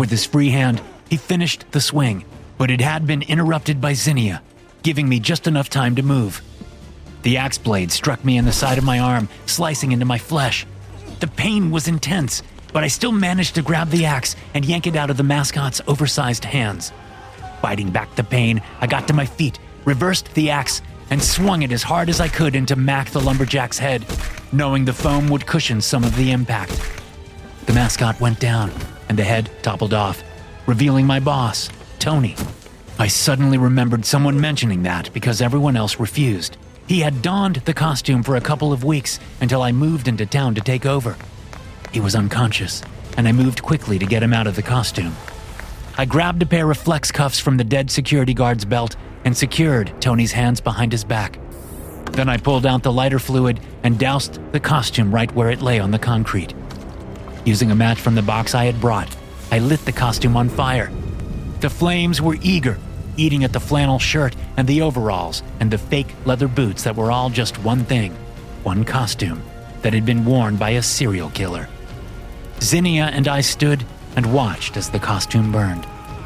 With his free hand, he finished the swing, but it had been interrupted by Zinnia, giving me just enough time to move. The axe blade struck me in the side of my arm, slicing into my flesh. The pain was intense, but I still managed to grab the axe and yank it out of the mascot's oversized hands. Fighting back the pain, I got to my feet, reversed the axe, and swung it as hard as I could into Mac the lumberjack's head, knowing the foam would cushion some of the impact. The mascot went down, and the head toppled off, revealing my boss, Tony. I suddenly remembered someone mentioning that because everyone else refused. He had donned the costume for a couple of weeks until I moved into town to take over. He was unconscious, and I moved quickly to get him out of the costume. I grabbed a pair of flex cuffs from the dead security guard's belt and secured Tony's hands behind his back. Then I pulled out the lighter fluid and doused the costume right where it lay on the concrete. Using a match from the box I had brought, I lit the costume on fire. The flames were eager, eating at the flannel shirt and the overalls and the fake leather boots that were all just one thing, one costume that had been worn by a serial killer. Zinnia and I stood and watched as the costume burned.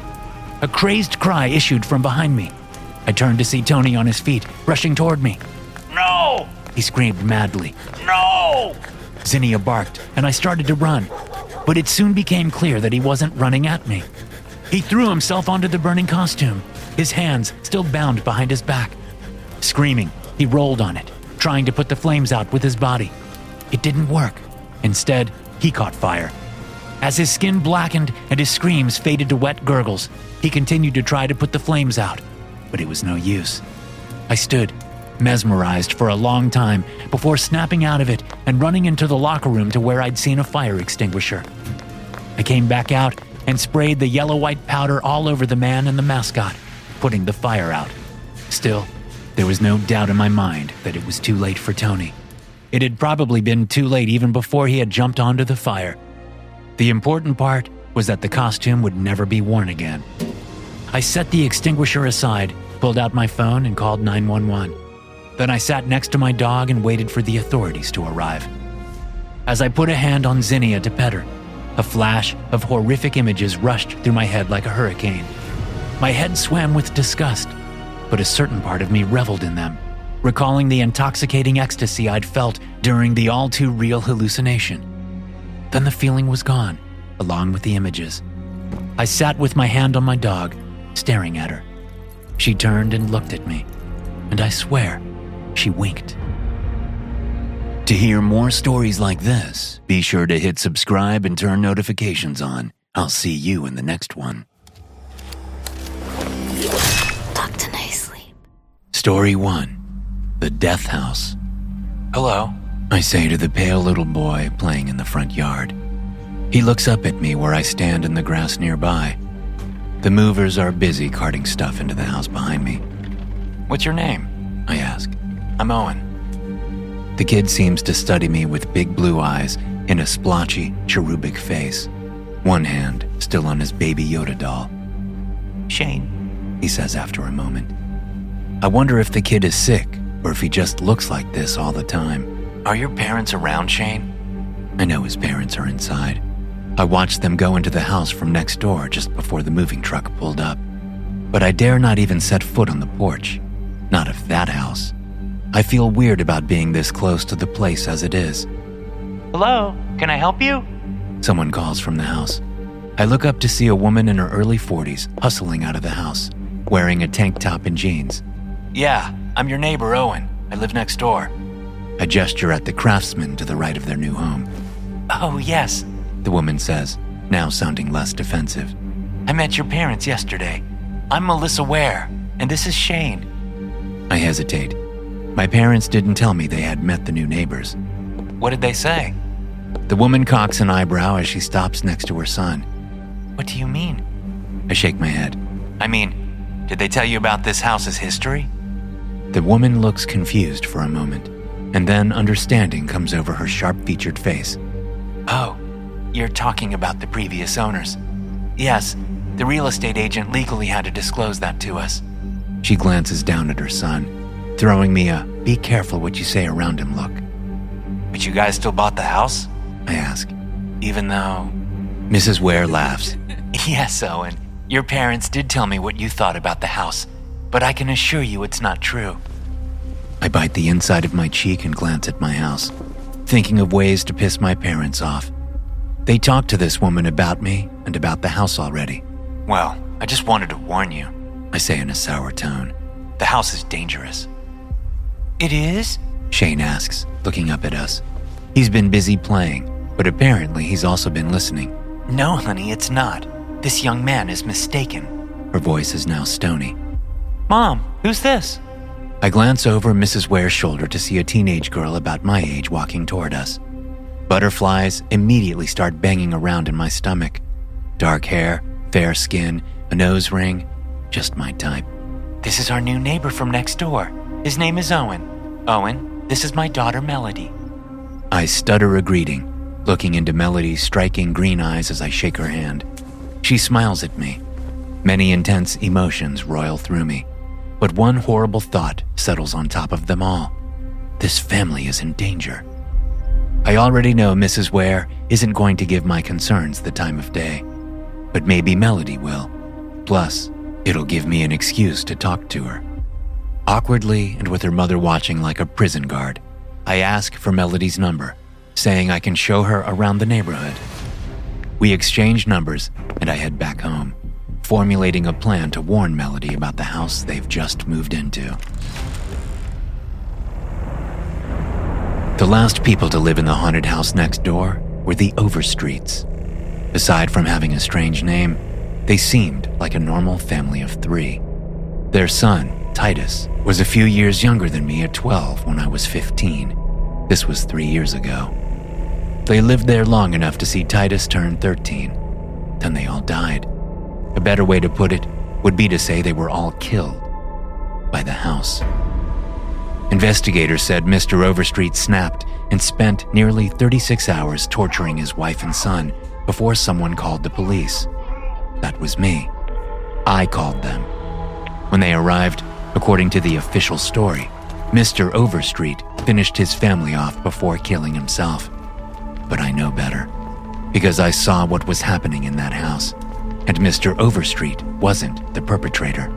A crazed cry issued from behind me. I turned to see Tony on his feet, rushing toward me. "No!" he screamed madly. "No!" Zinnia barked, and I started to run, but it soon became clear that he wasn't running at me. He threw himself onto the burning costume, his hands still bound behind his back. Screaming, he rolled on it, trying to put the flames out with his body. It didn't work. Instead, he caught fire. As his skin blackened and his screams faded to wet gurgles, he continued to try to put the flames out, but it was no use. I stood, mesmerized for a long time before snapping out of it and running into the locker room to where I'd seen a fire extinguisher. I came back out and sprayed the yellow-white powder all over the man and the mascot, putting the fire out. Still, there was no doubt in my mind that it was too late for Tony. It had probably been too late even before he had jumped onto the fire. The important part was that the costume would never be worn again. I set the extinguisher aside, pulled out my phone, and called 911. Then I sat next to my dog and waited for the authorities to arrive. As I put a hand on Zinnia to pet her, a flash of horrific images rushed through my head like a hurricane. My head swam with disgust, but a certain part of me reveled in them, recalling the intoxicating ecstasy I'd felt during the all-too-real hallucination. Then the feeling was gone, along with the images. I sat with my hand on my dog, staring at her. She turned and looked at me, and I swear, she winked. To hear more stories like this, be sure to hit subscribe and turn notifications on. I'll see you in the next one. Dr. Nice Sleep. Story 1. The Death House. "Hello," I say to the pale little boy playing in the front yard. He looks up at me where I stand in the grass nearby. The movers are busy carting stuff into the house behind me. "What's your name?" I ask. "I'm Owen." The kid seems to study me with big blue eyes in a splotchy, cherubic face, one hand still on his baby Yoda doll. "Shane," he says after a moment. I wonder if the kid is sick or if he just looks like this all the time. "Are your parents around, Shane?" I know his parents are inside. I watched them go into the house from next door just before the moving truck pulled up. But I dare not even set foot on the porch. Not of that house. I feel weird about being this close to the place as it is. "Hello, can I help you?" Someone calls from the house. I look up to see a woman in her early 40s hustling out of the house, wearing a tank top and jeans. "Yeah, I'm your neighbor, Owen. I live next door." I gesture at the craftsman to the right of their new home. "Oh, yes," the woman says, now sounding less defensive. "I met your parents yesterday. I'm Melissa Ware, and this is Shane." I hesitate. My parents didn't tell me they had met the new neighbors. "What did they say?" The woman cocks an eyebrow as she stops next to her son. "What do you mean?" I shake my head. "I mean, did they tell you about this house's history?" The woman looks confused for a moment, and then understanding comes over her sharp-featured face. "Oh, you're talking about the previous owners. Yes, the real estate agent legally had to disclose that to us." She glances down at her son, throwing me a "be careful what you say around him" look. "But you guys still bought the house?" I ask. "Even though..." Mrs. Ware laughs. Yes, Owen. Your parents did tell me what you thought about the house, but I can assure you it's not true. I bite the inside of my cheek and glance at my house, thinking of ways to piss my parents off. They talked to this woman about me and about the house already. Well, I just wanted to warn you, I say in a sour tone. The house is dangerous. It is? Shane asks, looking up at us. He's been busy playing, but apparently he's also been listening. No, honey, it's not. This young man is mistaken. Her voice is now stony. Mom, who's this? I glance over Mrs. Ware's shoulder to see a teenage girl about my age walking toward us. Butterflies immediately start banging around in my stomach. Dark hair, fair skin, a nose ring, just my type. This is our new neighbor from next door. His name is Owen. Owen, this is my daughter Melody. I stutter a greeting, looking into Melody's striking green eyes as I shake her hand. She smiles at me. Many intense emotions roil through me, but one horrible thought settles on top of them all. This family is in danger. I already know Mrs. Ware isn't going to give my concerns the time of day, but maybe Melody will. Plus, it'll give me an excuse to talk to her. Awkwardly, and with her mother watching like a prison guard, I ask for Melody's number, saying I can show her around the neighborhood. We exchange numbers, and I head back home, formulating a plan to warn Melody about the house they've just moved into. The last people to live in the haunted house next door were the Overstreets. Aside from having a strange name, they seemed like a normal family of 3. Their son, Titus, was a few years younger than me at 12 when I was 15. This was 3 years ago. They lived there long enough to see Titus turn 13. Then they all died. A better way to put it would be to say they were all killed by the house. Investigators said Mr. Overstreet snapped and spent nearly 36 hours torturing his wife and son before someone called the police. That was me. I called them. When they arrived, according to the official story, Mr. Overstreet finished his family off before killing himself. But I know better, because I saw what was happening in that house, and Mr. Overstreet wasn't the perpetrator.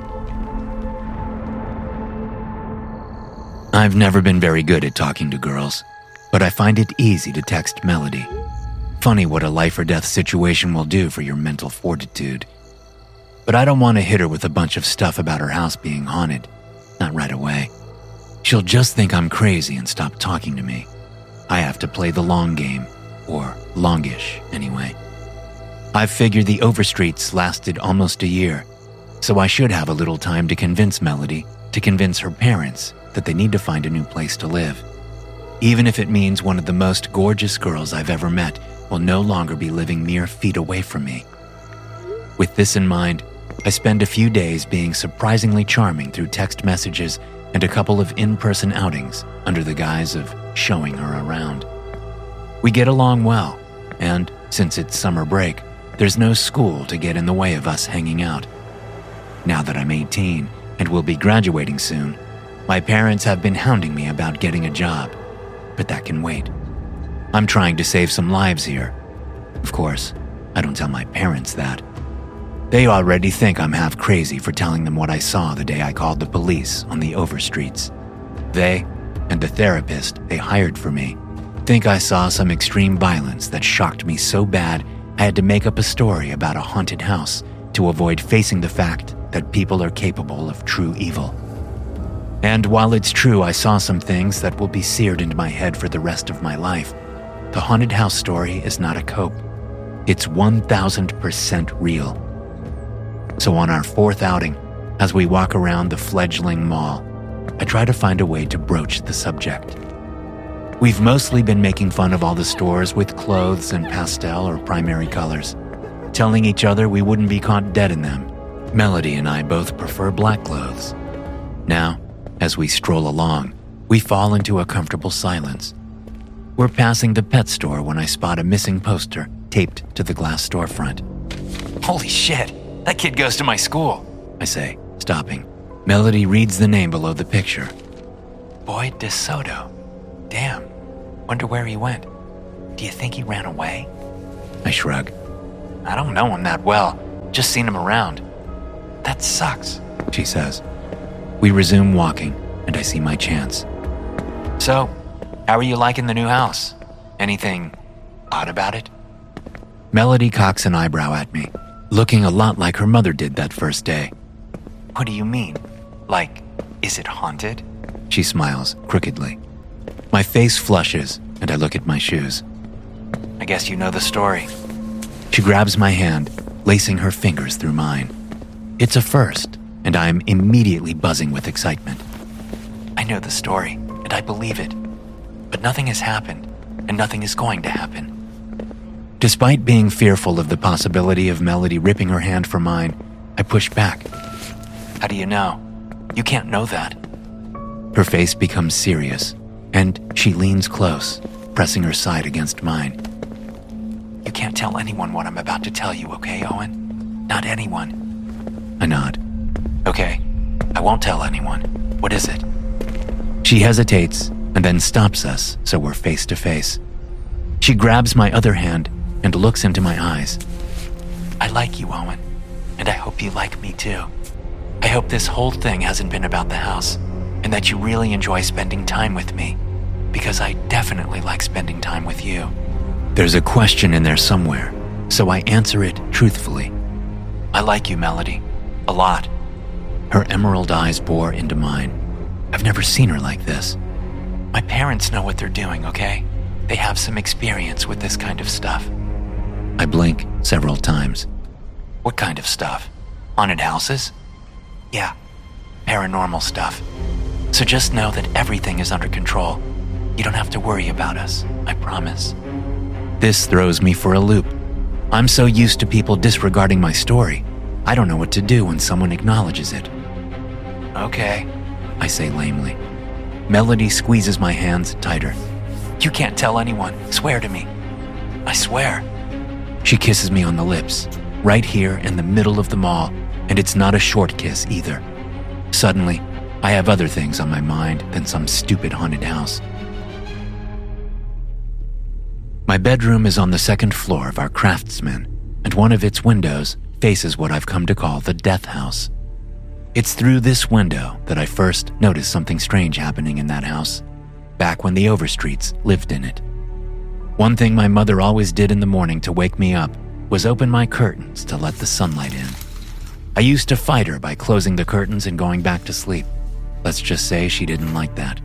I've never been very good at talking to girls, but I find it easy to text Melody. Funny what a life-or-death situation will do for your mental fortitude. But I don't want to hit her with a bunch of stuff about her house being haunted. Not right away. She'll just think I'm crazy and stop talking to me. I have to play the long game, or longish anyway. I've figured the Overstreets lasted almost a year, so I should have a little time to convince Melody to convince her parents that they need to find a new place to live. Even if it means one of the most gorgeous girls I've ever met will no longer be living mere feet away from me. With this in mind, I spend a few days being surprisingly charming through text messages and a couple of in-person outings under the guise of showing her around. We get along well, and since it's summer break, there's no school to get in the way of us hanging out. Now that I'm 18 and will be graduating soon, my parents have been hounding me about getting a job, but that can wait. I'm trying to save some lives here. Of course, I don't tell my parents that. They already think I'm half crazy for telling them what I saw the day I called the police on the Overstreets. They, and the therapist they hired for me, think I saw some extreme violence that shocked me so bad I had to make up a story about a haunted house to avoid facing the fact that people are capable of true evil. And while it's true I saw some things that will be seared into my head for the rest of my life, the haunted house story is not a cope. It's 1000% real. So on our 4th outing, as we walk around the fledgling mall, I try to find a way to broach the subject. We've mostly been making fun of all the stores with clothes in pastel or primary colors, telling each other we wouldn't be caught dead in them. Melody and I both prefer black clothes. Now, as we stroll along, we fall into a comfortable silence. We're passing the pet store when I spot a missing poster taped to the glass storefront. Holy shit, that kid goes to my school, I say, stopping. Melody reads the name below the picture. Boyd DeSoto. Damn, wonder where he went. Do you think he ran away? I shrug. I don't know him that well. Just seen him around. That sucks, she says. We resume walking, and I see my chance. So, how are you liking the new house? Anything odd about it? Melody cocks an eyebrow at me, looking a lot like her mother did that first day. What do you mean? Like, is it haunted? She smiles crookedly. My face flushes, and I look at my shoes. I guess you know the story. She grabs my hand, lacing her fingers through mine. It's a first, and I'm immediately buzzing with excitement. I know the story, and I believe it. But nothing has happened, and nothing is going to happen. Despite being fearful of the possibility of Melody ripping her hand from mine, I push back. How do you know? You can't know that. Her face becomes serious, and she leans close, pressing her side against mine. You can't tell anyone what I'm about to tell you, okay, Owen? Not anyone. I nod. Okay, I won't tell anyone. What is it? She hesitates and then stops us so we're face to face. She grabs my other hand and looks into my eyes. I like you, Owen, and I hope you like me too. I hope this whole thing hasn't been about the house and that you really enjoy spending time with me, because I definitely like spending time with you. There's a question in there somewhere, so I answer it truthfully. I like you, Melody, a lot. Her emerald eyes bore into mine. I've never seen her like this. My parents know what they're doing, okay? They have some experience with this kind of stuff. I blink several times. What kind of stuff? Haunted houses? Yeah, paranormal stuff. So just know that everything is under control. You don't have to worry about us, I promise. This throws me for a loop. I'm so used to people disregarding my story. I don't know what to do when someone acknowledges it. Okay, I say lamely. Melody squeezes my hands tighter. You can't tell anyone, swear to me. I swear. She kisses me on the lips, right here in the middle of the mall, and it's not a short kiss either. Suddenly, I have other things on my mind than some stupid haunted house. My bedroom is on the second floor of our Craftsman, and one of its windows faces what I've come to call the death house. It's through this window that I first noticed something strange happening in that house, back when the Overstreets lived in it. One thing my mother always did in the morning to wake me up was open my curtains to let the sunlight in. I used to fight her by closing the curtains and going back to sleep. Let's just say she didn't like that.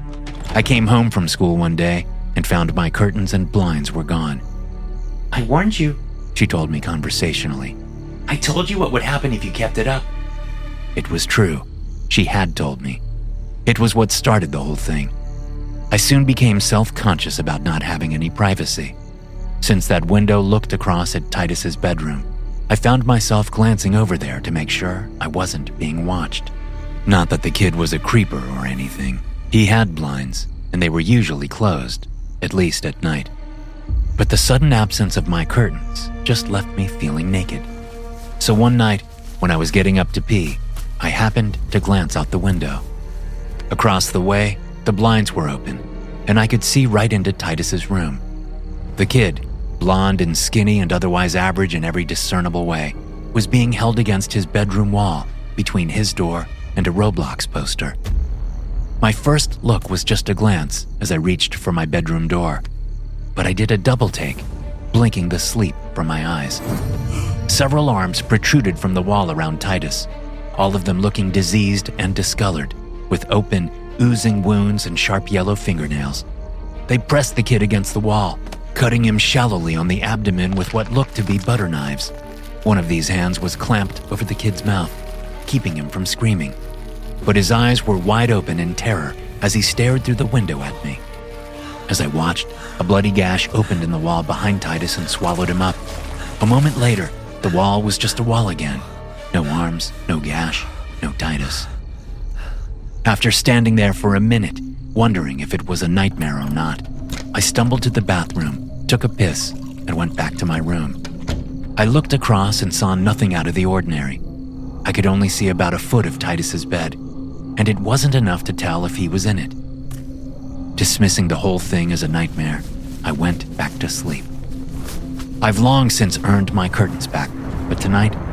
I came home from school one day and found my curtains and blinds were gone. I warned you, she told me conversationally. I told you what would happen if you kept it up. It was true. She had told me. It was what started the whole thing. I soon became self-conscious about not having any privacy. Since that window looked across at Titus's bedroom, I found myself glancing over there to make sure I wasn't being watched. Not that the kid was a creeper or anything. He had blinds, and they were usually closed, at least at night. But the sudden absence of my curtains just left me feeling naked. So one night, when I was getting up to pee, I happened to glance out the window. Across the way, the blinds were open, and I could see right into Titus's room. The kid, blonde and skinny and otherwise average in every discernible way, was being held against his bedroom wall between his door and a Roblox poster. My first look was just a glance as I reached for my bedroom door, but I did a double take, blinking the sleep from my eyes. Several arms protruded from the wall around Titus, all of them looking diseased and discolored, with open, oozing wounds and sharp yellow fingernails. They pressed the kid against the wall, cutting him shallowly on the abdomen with what looked to be butter knives. One of these hands was clamped over the kid's mouth, keeping him from screaming. But his eyes were wide open in terror as he stared through the window at me. As I watched, a bloody gash opened in the wall behind Titus and swallowed him up. A moment later, the wall was just a wall again. No arms, no gash, no Titus. After standing there for a minute, wondering if it was a nightmare or not, I stumbled to the bathroom, took a piss, and went back to my room. I looked across and saw nothing out of the ordinary. I could only see about a foot of Titus's bed, and it wasn't enough to tell if he was in it. Dismissing the whole thing as a nightmare, I went back to sleep. I've long since earned my curtains back, but tonight